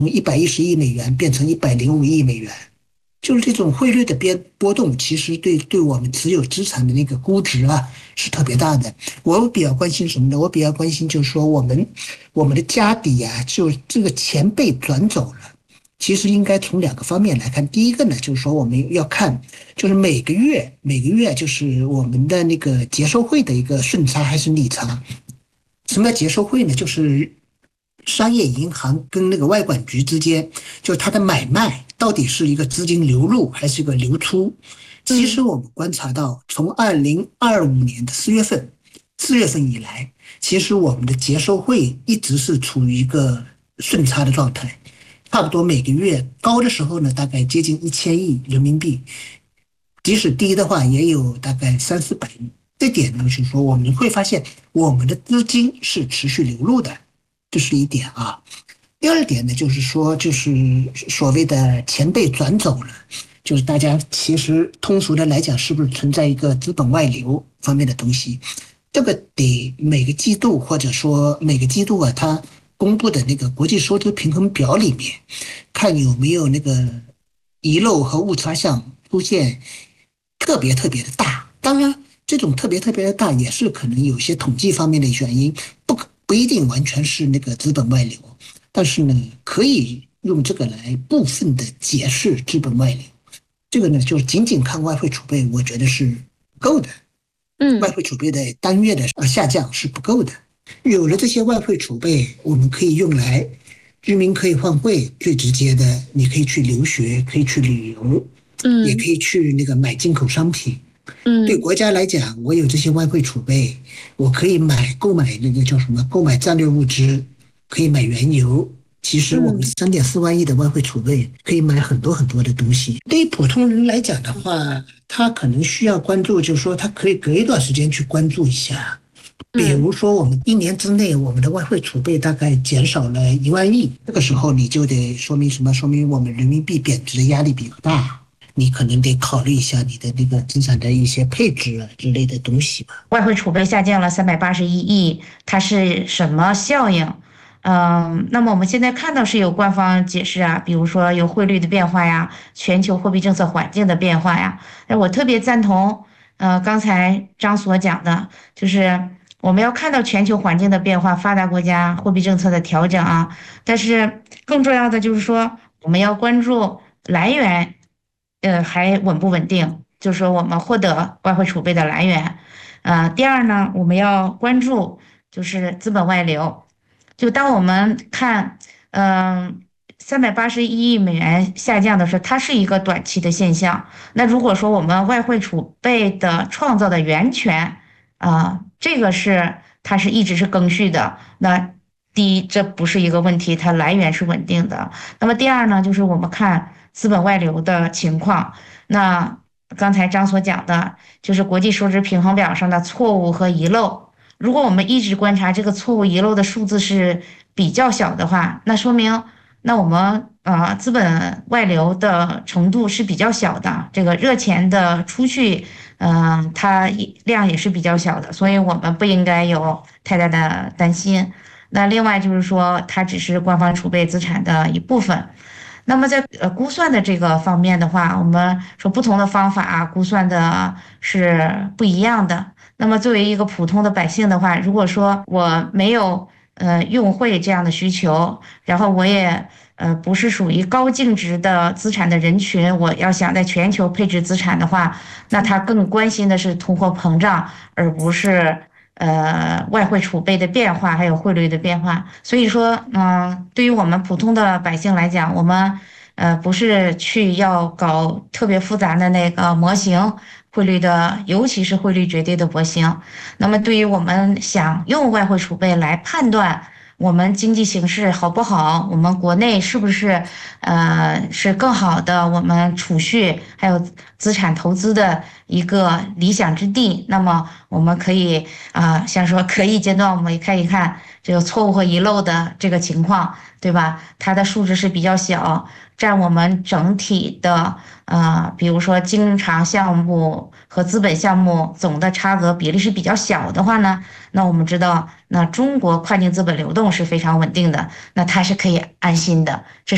从110亿美元变成105亿美元。就是这种汇率的波动，其实对我们持有资产的那个估值啊是特别大的。我比较关心什么呢？我比较关心就是说我们的家底啊，就这个钱被转走了。其实应该从两个方面来看。第一个呢，就是说我们要看，就是每个月就是我们的那个结售汇的一个顺差还是逆差。什么叫结售汇呢？就是商业银行跟那个外管局之间，就它的买卖到底是一个资金流入还是一个流出？其实我们观察到，从2025年的四月份以来，其实我们的结售汇一直是处于一个顺差的状态，差不多每个月高的时候呢，大概接近1000亿人民币，即使低的话也有大概300-400亿。这点呢，就是说我们会发现我们的资金是持续流入的。这是一点啊。第二点呢，就是说，就是所谓的钱被转走了，就是大家其实通俗的来讲，是不是存在一个资本外流方面的东西？这个得每个季度或者说每个季度啊，它公布的那个国际收支平衡表里面，看有没有那个遗漏和误差项出现特别特别的大。当然，这种特别特别的大也是可能有些统计方面的原因，不一定完全是那个资本外流，但是呢，可以用这个来部分的解释资本外流。这个呢，就是仅仅看外汇储备，我觉得是不够的。外汇储备的单月的下降是不够的。有了这些外汇储备，我们可以用来居民可以换汇，最直接的，你可以去留学，可以去旅游，也可以去那个买进口商品。对国家来讲，我有这些外汇储备，我可以购买那个叫什么？购买战略物资，可以买原油。其实我们3.4万亿的外汇储备可以买很多很多的东西。对于普通人来讲的话，他可能需要关注，就是说他可以隔一段时间去关注一下。比如说，我们1年之内，我们的外汇储备大概减少了1万亿，这个时候你就得说明什么？说明我们人民币贬值的压力比较大。你可能得考虑一下你的那个资产的一些配置啊之类的东西吧。 外汇储备下降了381亿，它是什么效应？那么我们现在看到是有官方解释啊，比如说有汇率的变化呀，全球货币政策环境的变化呀。我特别赞同，刚才张所讲的，就是我们要看到全球环境的变化，发达国家货币政策的调整啊。但是更重要的就是说，我们要关注来源。还稳不稳定？就是说我们获得外汇储备的来源。第二呢，我们要关注就是资本外流。就当我们看，381亿美元下降的时候，它是一个短期的现象。那如果说我们外汇储备的创造的源泉，这个它是一直是更续的。那第一，这不是一个问题，它来源是稳定的。那么第二呢，就是我们看资本外流的情况。那刚才张所讲的，就是国际收支平衡表上的错误和遗漏。如果我们一直观察这个错误遗漏的数字是比较小的话，那说明我们资本外流的程度是比较小的，这个热钱的出去，它量也是比较小的，所以我们不应该有太大的担心。那另外就是说，它只是官方储备资产的一部分。那么在估算的这个方面的话，我们说不同的方法估算的是不一样的。那么作为一个普通的百姓的话，如果说我没有用汇这样的需求，然后我也不是属于高净值的资产的人群，我要想在全球配置资产的话，那他更关心的是通货膨胀，而不是外汇储备的变化，还有汇率的变化。所以说，对于我们普通的百姓来讲，我们不是去要搞特别复杂的那个模型，汇率的，尤其是汇率决定的模型。那么对于我们想用外汇储备来判断我们经济形势好不好，我们国内是不是是更好的我们储蓄还有资产投资的一个理想之地，那么我们可以像说可以阶段我们看一看这个错误和遗漏的这个情况，对吧？它的数值是比较小，占我们整体的比如说经常项目和资本项目总的差额比例是比较小的话呢，那我们知道，那中国跨境资本流动是非常稳定的，那它是可以安心的。这是